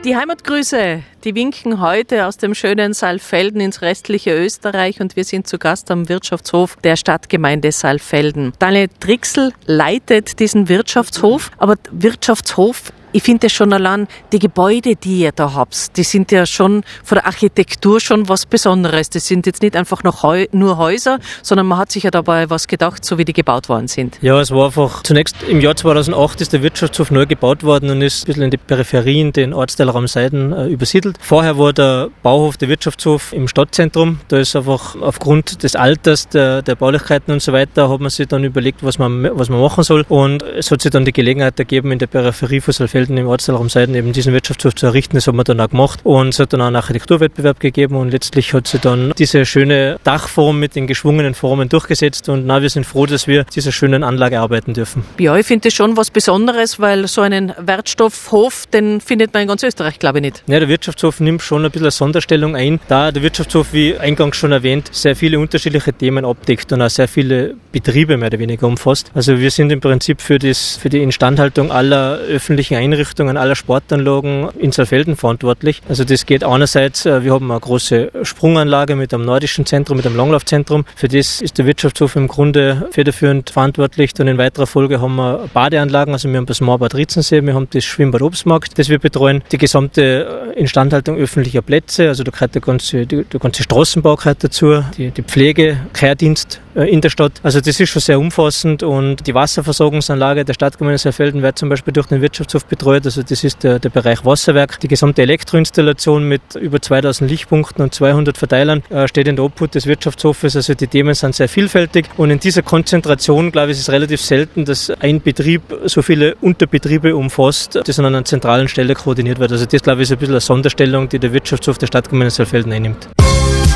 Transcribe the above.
Die Heimatgrüße, die winken heute aus dem schönen Saalfelden ins restliche Österreich und wir sind zu Gast am Wirtschaftshof der Stadtgemeinde Saalfelden. Daniel Trixl leitet diesen Wirtschaftshof, aber Wirtschaftshof, ich finde schon allein, die Gebäude, die ihr da habt, die sind ja schon von der Architektur schon was Besonderes. Das sind jetzt nicht einfach noch nur Häuser, sondern man hat sich ja dabei was gedacht, so wie die gebaut worden sind. Ja, es war einfach, zunächst im Jahr 2008 ist der Wirtschaftshof neu gebaut worden und ist ein bisschen in die Peripherie, in den Ortsteil Ramseiden übersiedelt. Vorher war der Bauhof, der Wirtschaftshof im Stadtzentrum. Da ist einfach aufgrund des Alters, der Baulichkeiten und so weiter, hat man sich dann überlegt, was man machen soll. Und es hat sich dann die Gelegenheit ergeben, in der Peripherie von Saalfelden im Ortsteil Ramseiden eben diesen Wirtschaftshof zu errichten. Das haben wir dann auch gemacht und es hat dann auch einen Architekturwettbewerb gegeben und letztlich hat sich dann diese schöne Dachform mit den geschwungenen Formen durchgesetzt und wir sind froh, dass wir dieser schönen Anlage arbeiten dürfen. Ja, ich finde das schon was Besonderes, weil so einen Wertstoffhof, den findet man in ganz Österreich, glaube ich, nicht. Ja, der Wirtschaftshof nimmt schon ein bisschen eine Sonderstellung ein, da der Wirtschaftshof, wie eingangs schon erwähnt, sehr viele unterschiedliche Themen abdeckt und auch sehr viele Betriebe mehr oder weniger umfasst. Also wir sind im Prinzip für die Instandhaltung aller öffentlichen Einrichtungen, aller Sportanlagen in Saalfelden verantwortlich. Also das geht einerseits, wir haben eine große Sprunganlage mit einem nordischen Zentrum, mit einem Langlaufzentrum. Für das ist der Wirtschaftshof im Grunde federführend verantwortlich. Dann in weiterer Folge haben wir Badeanlagen, also wir haben das Moorbad Rietzensee, wir haben das Schwimmbad Obstmarkt, das wir betreuen. Die gesamte Instandhaltung öffentlicher Plätze, also da gehört der ganze Straßenbau gehört dazu, die Pflege, Kehrdienst in der Stadt. Also das ist schon sehr umfassend und die Wasserversorgungsanlage der Stadtgemeinde Saalfelden wird zum Beispiel durch den Wirtschaftshof betreut. Also das ist der Bereich Wasserwerk. Die gesamte Elektroinstallation mit über 2000 Lichtpunkten und 200 Verteilern steht in der Obhut des Wirtschaftshofes. Also die Themen sind sehr vielfältig und in dieser Konzentration, glaube ich, ist es relativ selten, dass ein Betrieb so viele Unterbetriebe umfasst, das an einer zentralen Stelle koordiniert wird. Also das, glaube ich, ist ein bisschen eine Sonderstellung, die der Wirtschaftshof der Stadtgemeinde Saalfelden einnimmt.